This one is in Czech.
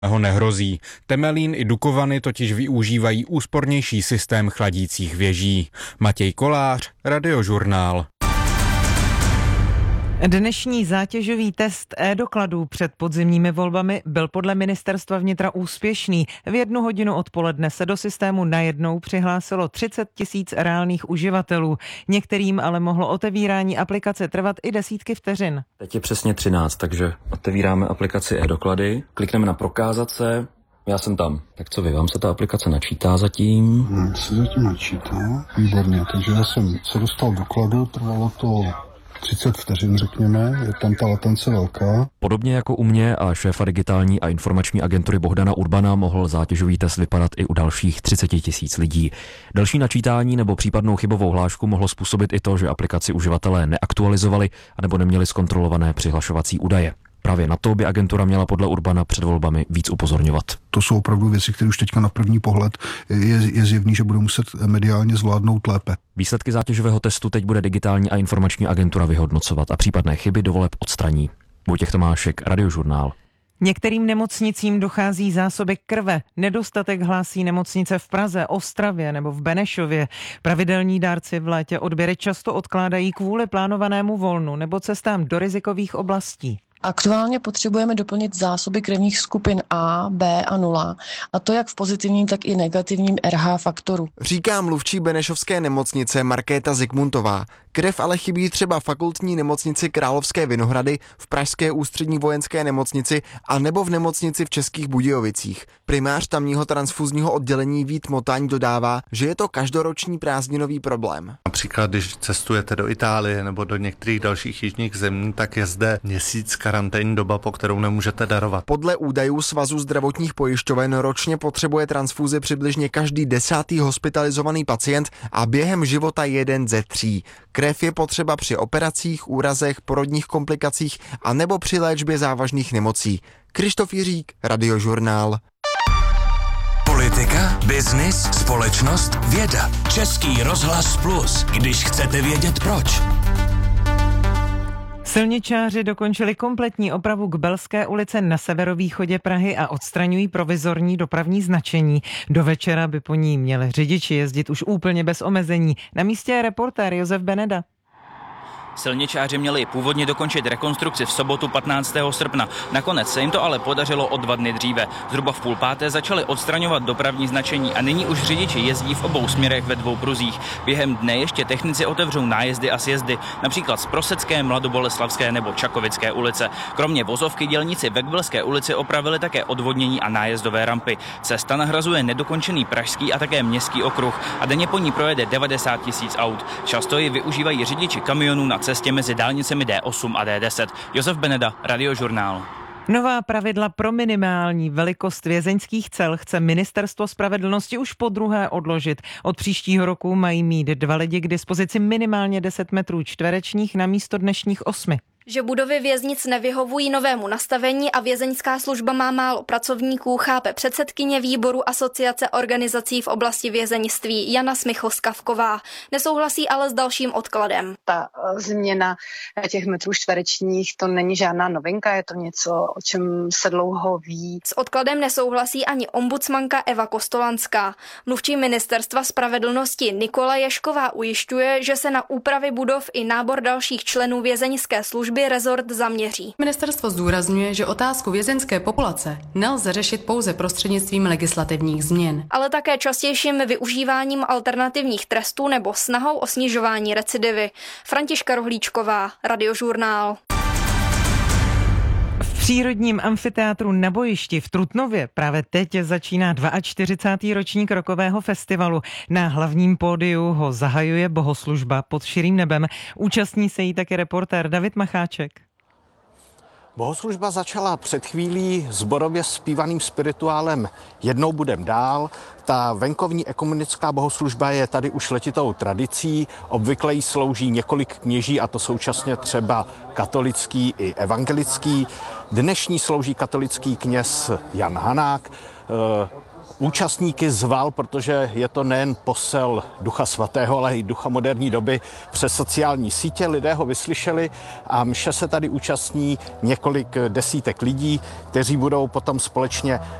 ho nehrozí. Temelín i Dukovany totiž využívají úspornější systém chladících věží. Matěj Kolář, Radiožurnál. Dnešní zátěžový test e-dokladů před podzimními volbami byl podle ministerstva vnitra úspěšný. V 1 hodinu odpoledne se do systému najednou přihlásilo 30 000 reálných uživatelů. Některým ale mohlo otevírání aplikace trvat i desítky vteřin. Teď je přesně 13, takže otevíráme aplikaci e-doklady, klikneme na prokázat se, já jsem tam. Tak co vy, vám se ta aplikace načítá zatím? Se zatím načítá, výborně, takže já jsem se dostal dokladu, trvalo to 30 vteřin, řekněme, je tam ta latence velká. Podobně jako u mě a šéfa digitální a informační agentury Bohdana Urbana mohl zátěžový test vypadat i u dalších 30 000 lidí. Další načítání nebo případnou chybovou hlášku mohlo způsobit i to, že aplikaci uživatelé neaktualizovali anebo neměli zkontrolované přihlašovací údaje. Právě na to by agentura měla podle Urbana před volbami víc upozorňovat. To jsou opravdu věci, které už teďka na první pohled je zjevný, že bude muset mediálně zvládnout lépe. Výsledky zátěžového testu teď bude digitální a informační agentura vyhodnocovat a případné chyby do voleb odstraní. Vojtěch Tomášek, Radiožurnál. Některým nemocnicím dochází zásoby krve. Nedostatek hlásí nemocnice v Praze, Ostravě nebo v Benešově. Pravidelní dárci v létě odběry často odkládají kvůli plánovanému volnu nebo cestám do rizikových oblastí. Aktuálně potřebujeme doplnit zásoby krevních skupin A, B a 0, a to jak v pozitivním, tak i negativním RH faktoru. Říká mluvčí benešovské nemocnice Markéta Zikmuntová. Krev ale chybí třeba fakultní nemocnici Královské Vinohrady, v pražské ústřední vojenské nemocnici a nebo v nemocnici v Českých Budějovicích. Primář tamního transfuzního oddělení Vít Motaň dodává, že je to každoroční prázdninový problém. Například, když cestujete do Itálie nebo do některých dalších jižních zemí, tak je zde měsíc karanténní doba, po kterou nemůžete darovat. Podle údajů Svazu zdravotních pojišťoven ročně potřebuje transfuzi přibližně každý 10. hospitalizovaný pacient a během života 1 ze 3. Krev je potřeba při operacích, úrazech, porodních komplikacích a nebo při léčbě závažných nemocí. Krištof Jiřík, Radiožurnál. Politika, biznis, společnost, věda. Český rozhlas Plus, když chcete vědět proč. Silničáři dokončili kompletní opravu k Belské ulici na severovýchodě Prahy a odstraňují provizorní dopravní značení. Do večera by po ní měli řidiči jezdit už úplně bez omezení. Na místě je reportér Josef Beneda. Silničáři měli původně dokončit rekonstrukci v sobotu 15. srpna. Nakonec se jim to ale podařilo o 2 dny dříve. Zhruba v 4:30 začali odstraňovat dopravní značení a nyní už řidiči jezdí v obou směrech ve 2 pruzích. Během dne ještě technici otevřou nájezdy a sjezdy, například z Prosecké, Mladoboleslavské nebo Čakovické ulice. Kromě vozovky dělníci ve Kbelské ulici opravili také odvodnění a nájezdové rampy. Cesta nahrazuje nedokončený pražský a také městský okruh a denně po ní projede 90 000 aut. Často ji využívají řidiči kamionů na cestě mezi dálnicemi D8 a D10. Josef Beneda, Radiožurnál. Nová pravidla pro minimální velikost vězeňských cel chce Ministerstvo spravedlnosti už podruhé odložit. Od příštího roku mají mít 2 lidi k dispozici minimálně 10 metrů čtverečních na místo dnešních 8. Že budovy věznic nevyhovují novému nastavení a vězeňská služba má málo pracovníků, chápe předsedkyně výboru Asociace organizací v oblasti vězeňství Jana Smichl-Skavková. Nesouhlasí ale s dalším odkladem. Ta změna těch metrů čtverečních, to není žádná novinka, je to něco, o čem se dlouho ví. S odkladem nesouhlasí ani ombudsmanka Eva Kostolanská. Mluvčí Ministerstva spravedlnosti Nikola Ješková ujišťuje, že se na úpravy budov i nábor dalších členů vězeňské služby rezort zaměří. Ministerstvo zdůrazňuje, že otázku vězeňské populace nelze řešit pouze prostřednictvím legislativních změn, ale také častějším využíváním alternativních trestů nebo snahou o snižování recidivy. Františka Rohlíčková, Radiožurnál. V přírodním amfiteátru na bojišti v Trutnově právě teď začíná 42. ročník rokového festivalu. Na hlavním pódiu ho zahajuje bohoslužba pod širým nebem. Účastní se jí také reportér David Macháček. Bohoslužba začala před chvílí sborově zpívaným spirituálem Jednou budem dál. Ta venkovní ekumenická bohoslužba je tady už letitou tradicí. Obvykle jí slouží několik kněží, a to současně třeba katolický i evangelický. Dnešní slouží katolický kněz Jan Hanák. účastníky zval, protože je to nejen posel Ducha Svatého, ale i Ducha moderní doby přes sociální sítě. Lidé ho vyslyšeli a mše se tady účastní několik desítek lidí, kteří budou potom společně